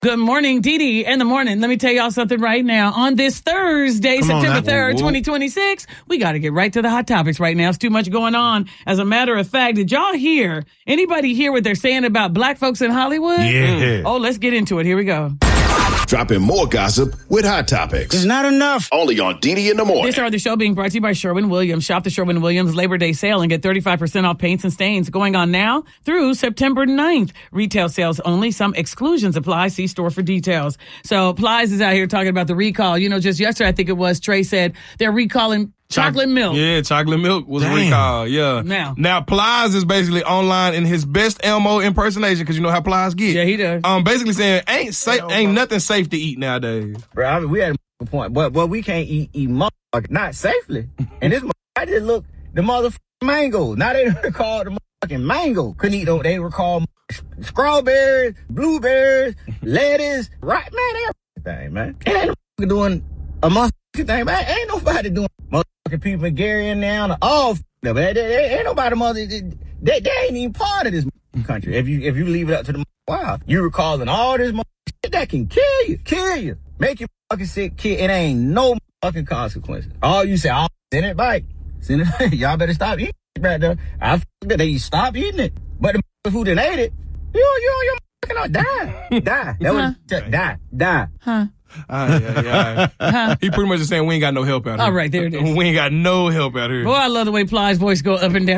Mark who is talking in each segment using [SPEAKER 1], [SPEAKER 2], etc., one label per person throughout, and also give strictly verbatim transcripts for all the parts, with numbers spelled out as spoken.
[SPEAKER 1] Good morning, Dee Dee in the morning. Let me tell y'all something right now. On this Thursday,
[SPEAKER 2] Come
[SPEAKER 1] September
[SPEAKER 2] on,
[SPEAKER 1] third, twenty twenty-six, we got to get right to the hot topics right now. It's too much going on. As a matter of fact, did y'all hear, anybody hear what they're saying about black folks in Hollywood?
[SPEAKER 2] Yeah.
[SPEAKER 1] Oh, let's get into it. Here we go.
[SPEAKER 3] Dropping more gossip with Hot Topics.
[SPEAKER 2] It's not enough.
[SPEAKER 3] Only on Dee Dee in the morning.
[SPEAKER 1] This hour of the show being brought to you by Sherwin-Williams. Shop the Sherwin-Williams Labor Day sale and get thirty-five percent off paints and stains going on now through September ninth. Retail sales only. Some exclusions apply. See store for details. So Plies is out here talking about the recall. You know, just yesterday, I think it was, Trey said they're recalling chocolate milk.
[SPEAKER 4] Yeah, chocolate milk was
[SPEAKER 2] Damn.
[SPEAKER 4] recalled. Yeah.
[SPEAKER 1] Now.
[SPEAKER 4] Now, Plies is basically online in his best Elmo impersonation, because you know how Plies get.
[SPEAKER 1] Yeah, he does.
[SPEAKER 4] Um, basically saying ain't safe, ain't nothing safe to eat nowadays.
[SPEAKER 5] Bro, I mean, we had a point, but but we can't eat eat motherfucker not safely. And this, I just look the motherfucking mango. Now they recall the motherfucking mango. Couldn't eat them. They recall strawberries, blueberries, lettuce, right? Man, everything, man. It ain't no doing a motherfucking thing, man. Ain't nobody doing motherfucking people in Gary and now all man. They, they, ain't nobody mother. They, they, they ain't even part of this country. If you if you leave it up to the wow, you recalling all this shit that can kill you, kill you, make you fucking sick, kid. It ain't no fucking consequences. All you say, oh, send it back, send it back. Y'all better stop eating it right there. I that they stop eating it, but the who done ate it, you you you fucking out, die, die. That was die, die.
[SPEAKER 1] Huh?
[SPEAKER 4] Ah, yeah, yeah.
[SPEAKER 1] Huh?
[SPEAKER 4] He pretty much is saying we ain't got no help out here.
[SPEAKER 1] All right, there it is.
[SPEAKER 4] We ain't got no help out here.
[SPEAKER 1] Boy, I love the way Plies' voice go up and down.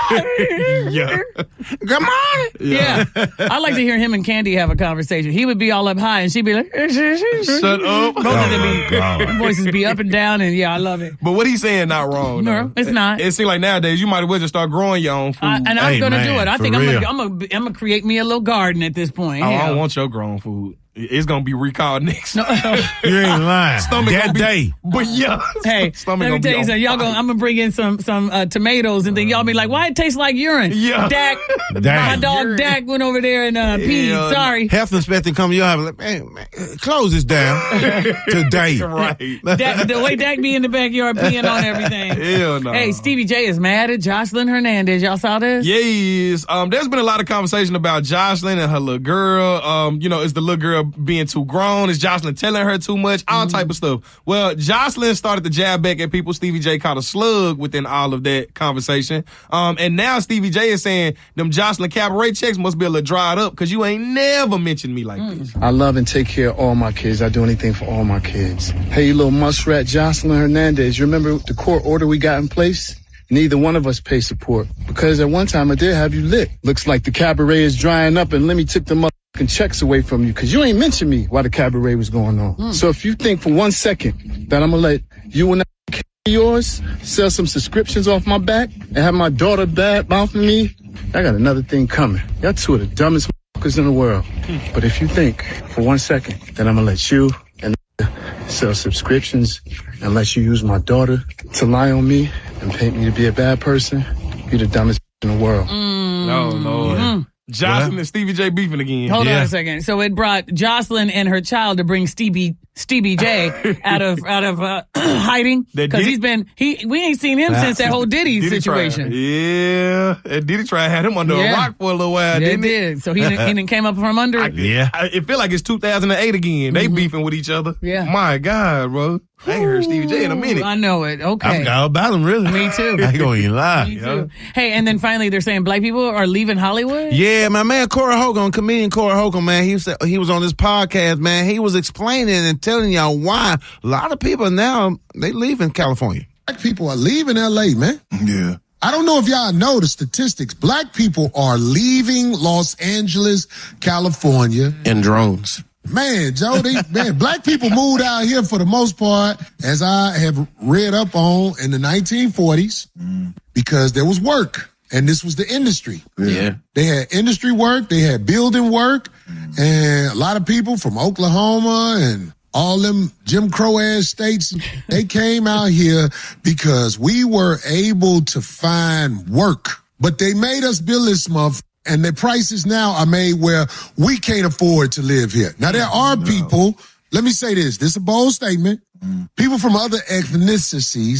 [SPEAKER 4] Yeah.
[SPEAKER 2] Come on.
[SPEAKER 1] Yeah. I like to hear him and Candy have a conversation. He would be all up high and she'd be like,
[SPEAKER 4] Shut up.
[SPEAKER 1] both of them be, their voices be up and down, and yeah, I love it.
[SPEAKER 4] But what he's saying not wrong.
[SPEAKER 1] No,
[SPEAKER 4] though.
[SPEAKER 1] it's not.
[SPEAKER 4] It, it seems like nowadays you might as well just start growing your own food.
[SPEAKER 1] I, and I'm
[SPEAKER 2] Hey,
[SPEAKER 1] going to
[SPEAKER 2] man,
[SPEAKER 1] do it. I
[SPEAKER 2] for
[SPEAKER 1] think I'm
[SPEAKER 2] real.
[SPEAKER 1] going I'm to I'm gonna create me a little garden at this point.
[SPEAKER 4] Oh, I
[SPEAKER 1] Hell.
[SPEAKER 4] don't want your grown food. It's gonna be recalled next.
[SPEAKER 1] No.
[SPEAKER 2] You ain't lying.
[SPEAKER 4] Stomach
[SPEAKER 2] that
[SPEAKER 4] gonna be,
[SPEAKER 2] day.
[SPEAKER 4] But yeah.
[SPEAKER 1] Hey,
[SPEAKER 4] stomach
[SPEAKER 1] let me
[SPEAKER 4] gonna
[SPEAKER 1] tell
[SPEAKER 4] be
[SPEAKER 1] you something. Y'all gonna, I'm gonna bring in some some uh, tomatoes, and then y'all be like, "Why it tastes like urine?"
[SPEAKER 4] Yeah.
[SPEAKER 1] Dak,
[SPEAKER 2] Damn.
[SPEAKER 1] my dog
[SPEAKER 4] Urine.
[SPEAKER 1] Dak went over there and uh, peed.
[SPEAKER 4] Yeah.
[SPEAKER 1] Sorry,
[SPEAKER 2] Health inspector come to your house like, man, man, close this down today.
[SPEAKER 4] Right.
[SPEAKER 1] Dak, the way Dak be in the backyard peeing on everything.
[SPEAKER 4] Hell no.
[SPEAKER 1] Hey, Stevie J is mad at Jocelyn Hernandez. Y'all saw this?
[SPEAKER 4] Yes. Um, there's been a lot of conversation about Jocelyn and her little girl. Um, you know, is the little girl being too grown? Is Jocelyn telling her too much? All
[SPEAKER 1] Mm-hmm.
[SPEAKER 4] type of stuff. Well, Jocelyn started to jab back at people Stevie J caught a slug within all of that conversation. Um, and now Stevie J is saying them Jocelyn Cabaret checks must be a little dried up because you ain't never mentioned me like
[SPEAKER 1] Mm.
[SPEAKER 4] this.
[SPEAKER 6] I love and take care of all my kids. I do anything for all my kids. Hey, you little muskrat Jocelyn Hernandez, you remember the court order we got in place? Neither one of us pay support because at one time I did have you lit. Looks like the cabaret is drying up and Lemmy took the motherfucking checks away from you because you ain't mentioned me while the cabaret was going on. Mm. So if you think for one second that I'm going to let you and that yours sell some subscriptions off my back and have my daughter bad mouthing me, I got another thing coming. Y'all two are the dumbest motherfuckers in the world. Mm. But if you think for one second that I'm going to let you and sell subscriptions and let you use my daughter to lie on me and paint me to be a bad person, you're the dumbest in the world.
[SPEAKER 1] Mm.
[SPEAKER 4] No, Lord.
[SPEAKER 1] Mm.
[SPEAKER 4] Jocelyn
[SPEAKER 2] What?
[SPEAKER 4] and Stevie J beefing again.
[SPEAKER 1] Hold
[SPEAKER 2] Yeah.
[SPEAKER 1] on a second. So it brought Jocelyn and her child to bring Stevie Stevie J out of out of uh, hiding
[SPEAKER 4] That
[SPEAKER 1] because
[SPEAKER 4] Diddy-
[SPEAKER 1] he's been he we ain't seen him since that whole Diddy,
[SPEAKER 4] Diddy
[SPEAKER 1] situation.
[SPEAKER 4] tried. Yeah. And Diddy tried had him under
[SPEAKER 1] Yeah.
[SPEAKER 4] a rock for a little while,
[SPEAKER 1] Yeah, it
[SPEAKER 4] didn't it?
[SPEAKER 1] did. So he didn't, he didn't came up from under it.
[SPEAKER 2] Yeah.
[SPEAKER 4] I, it feel like it's two thousand eight again. They beefing with each other.
[SPEAKER 1] Yeah.
[SPEAKER 4] My God, bro. I ain't heard Stevie J in a minute.
[SPEAKER 1] I know it. Okay.
[SPEAKER 2] I forgot all about him, really.
[SPEAKER 1] Me too.
[SPEAKER 2] I ain't gonna even lie.
[SPEAKER 1] Me too. Hey, and then finally they're saying black people are leaving Hollywood?
[SPEAKER 2] Yeah, my man Corey Holcomb, comedian Corey Holcomb, man, he was he was on this podcast, man. He was explaining and telling y'all why a lot of people now they leaving California.
[SPEAKER 7] Black people are leaving L A, man.
[SPEAKER 2] Yeah.
[SPEAKER 7] I don't know if y'all know the statistics. Black people are leaving Los Angeles, California.
[SPEAKER 2] In drones.
[SPEAKER 7] Man, Joe, they, man, black people moved out here for the most part, as I have read up on, in the nineteen forties because there was work. And this was the industry.
[SPEAKER 2] Yeah.
[SPEAKER 7] They had industry work. They had building work. And a lot of people from Oklahoma and all them Jim Crow ass states, they came out here because we were able to find work. But they made us build this month, and the prices now are made where we can't afford to live here. Now, there are people, let me say this, this is a bold statement. People from other ethnicities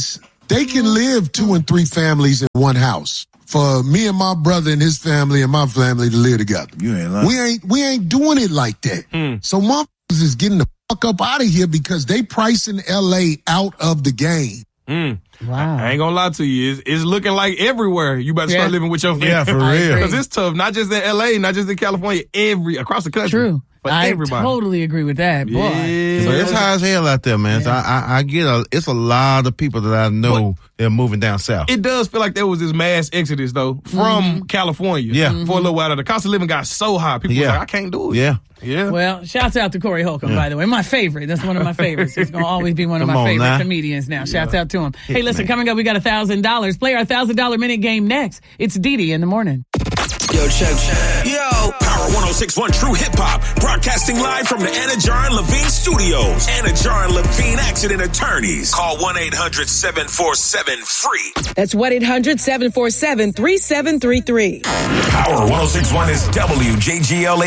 [SPEAKER 7] They can live two and three families in one house. For me and my brother and his family and my family to live together.
[SPEAKER 8] You ain't lying.
[SPEAKER 7] We ain't we ain't doing it like that.
[SPEAKER 4] Mm.
[SPEAKER 7] So motherfuckers is getting the fuck up out of here because they pricing L A out of the game.
[SPEAKER 4] Mm.
[SPEAKER 1] Wow.
[SPEAKER 4] I ain't gonna lie to you. It's, it's looking like everywhere you better
[SPEAKER 1] Yeah.
[SPEAKER 4] start living with your family.
[SPEAKER 2] Yeah, for real.
[SPEAKER 4] Because it's tough, not just in L A, not just in California, every across the country.
[SPEAKER 1] True.
[SPEAKER 4] For
[SPEAKER 1] I
[SPEAKER 4] everybody.
[SPEAKER 1] totally agree with that. Boy.
[SPEAKER 4] Yeah.
[SPEAKER 2] So it's high as hell out there, man. So I, I, I get a, it's a lot of people that I know they're moving down south.
[SPEAKER 4] It does feel like there was this mass exodus, though, from
[SPEAKER 1] Mm-hmm.
[SPEAKER 4] California.
[SPEAKER 2] Yeah.
[SPEAKER 4] For a little while. The cost of living got so high. People
[SPEAKER 2] Yeah.
[SPEAKER 4] was like, I can't do it.
[SPEAKER 2] Yeah.
[SPEAKER 4] Yeah.
[SPEAKER 1] Well, shouts out to Corey Holcomb, by the way. My favorite. That's one of my favorites. He's going to always be one of
[SPEAKER 2] Come
[SPEAKER 1] my
[SPEAKER 2] on
[SPEAKER 1] favorite
[SPEAKER 2] now.
[SPEAKER 1] comedians now. Shouts out to him. Hey, listen, coming up, we got one thousand dollars. Play our one thousand dollars minute game next. It's Didi in the morning.
[SPEAKER 9] Yo, check. Yo. Power one oh six point one True Hip Hop. Broadcasting live from the Anna Jar and Levine Studios. Anna Jar and Levine Accident Attorneys. Call one eight hundred seven four seven free.
[SPEAKER 10] That's one eight hundred seven four seven three seven three three.
[SPEAKER 9] Power one oh six point one is W J G L